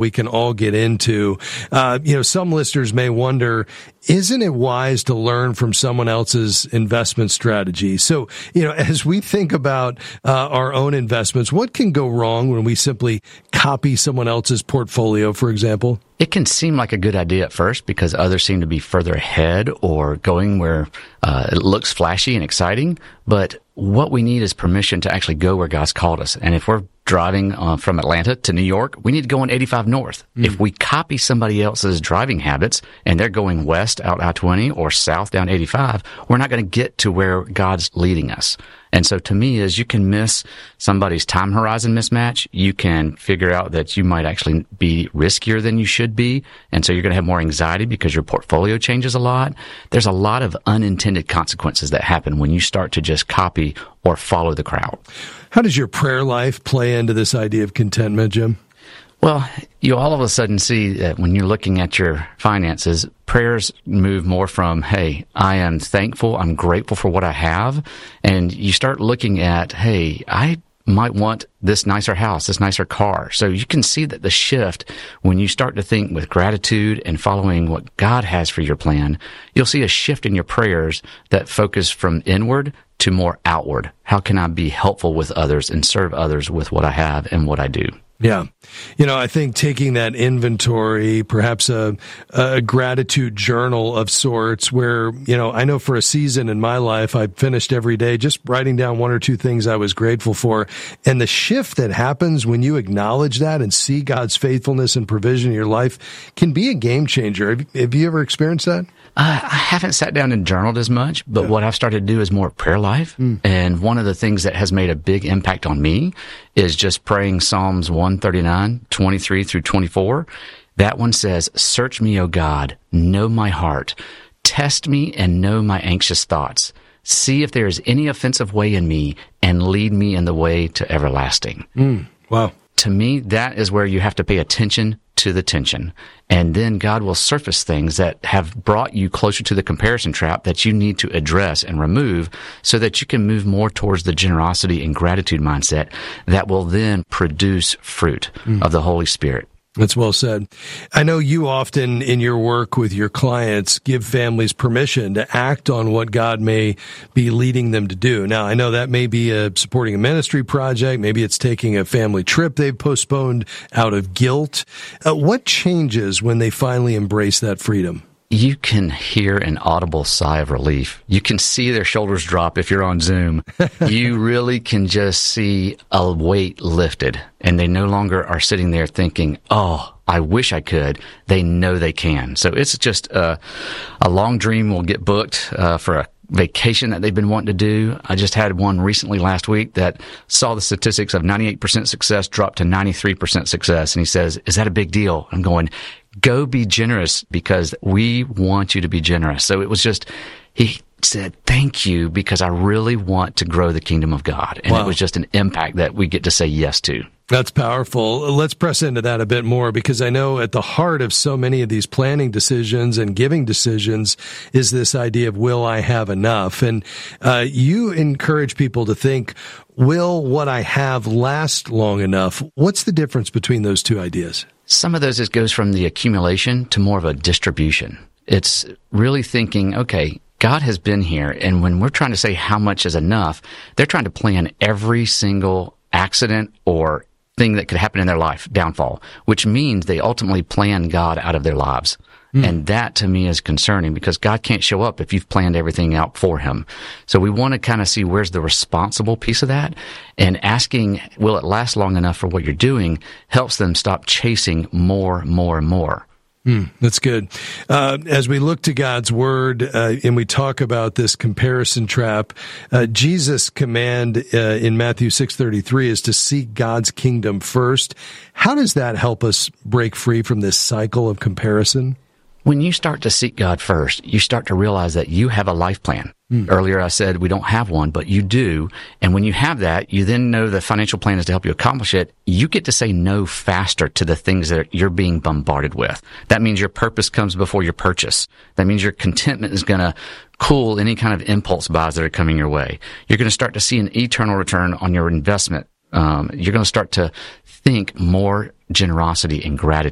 we can all get into. Some listeners may wonder, isn't it wise to learn from someone else's investment strategy? So, as we think about our own investments, what can go wrong when we simply copy someone else's portfolio, for example? It can seem like a good idea at first because others seem to be further ahead or going where it looks flashy and exciting. But what we need is permission to actually go where God's called us. And if we're driving from Atlanta to New York, we need to go on 85 North. If we copy somebody else's driving habits and they're going west out I-20 or south down 85, we're not going to get to where God's leading us. And so to me is you can miss somebody's time horizon mismatch. You can figure out that you might actually be riskier than you should be. And so you're going to have more anxiety because your portfolio changes a lot. There's a lot of unintended consequences that happen when you start to just copy or follow the crowd. How does your prayer life play into this idea of contentment, Jim? Well, you all of a sudden see that when you're looking at your finances, prayers move more from, hey, I am thankful, I'm grateful for what I have. And you start looking at, hey, I might want this nicer house, this nicer car. So you can see that the shift when you start to think with gratitude and following what God has for your plan, you'll see a shift in your prayers that focus from inward to more outward. How can I be helpful with others and serve others with what I have and what I do? Yeah. I think taking that inventory, perhaps a gratitude journal of sorts where, I know for a season in my life, I finished every day just writing down one or two things I was grateful for. And the shift that happens when you acknowledge that and see God's faithfulness and provision in your life can be a game changer. Have you ever experienced that? I haven't sat down and journaled as much, but what I've started to do is more prayer life. And one of the things that has made a big impact on me is just praying Psalms 139, 23 through 24. That one says, "Search me, O God, know my heart. Test me and know my anxious thoughts. See if there is any offensive way in me and lead me in the way to everlasting." Wow. To me, that is where you have to pay attention to the tension. And then God will surface things that have brought you closer to the comparison trap that you need to address and remove so that you can move more towards the generosity and gratitude mindset that will then produce fruit of the Holy Spirit. That's well said. I know you often in your work with your clients give families permission to act on what God may be leading them to do. Now, I know that may be supporting a ministry project. Maybe it's taking a family trip they've postponed out of guilt. What changes when they finally embrace that freedom? You can hear an audible sigh of relief. You can see their shoulders drop if you're on Zoom. You really can just see a weight lifted, and they no longer are sitting there thinking, oh, I wish I could. They know they can. So it's just a long dream will get booked for a vacation that they've been wanting to do. I just had one recently last week that saw the statistics of 98% success drop to 93% success. And he says, is that a big deal? I'm going, go be generous because we want you to be generous. So it was just, he said, thank you because I really want to grow the kingdom of God. And It was just an impact that we get to say yes to. That's powerful. Let's press into that a bit more because I know at the heart of so many of these planning decisions and giving decisions is this idea of will I have enough? And you encourage people to think, will what I have last long enough? What's the difference between those two ideas? Some of those, it goes from the accumulation to more of a distribution. It's really thinking, okay, God has been here, and when we're trying to say how much is enough, they're trying to plan every single accident or thing that could happen in their life, downfall, which means they ultimately plan God out of their lives. And that to me is concerning because God can't show up if you've planned everything out for him. So we want to kind of see where's the responsible piece of that, and asking, will it last long enough for what you're doing, helps them stop chasing more and more. That's good. As we look to God's word and we talk about this comparison trap, Jesus' command in Matthew 6:33 is to seek God's kingdom first. How does that help us break free from this cycle of comparison? When you start to seek God first, you start to realize that you have a life plan. Earlier I said we don't have one, but you do. And when you have that, you then know the financial plan is to help you accomplish it. You get to say no faster to the things that you're being bombarded with. That means your purpose comes before your purchase. That means your contentment is going to cool any kind of impulse buys that are coming your way. You're going to start to see an eternal return on your investment. You're going to start to think more generosity and gratitude.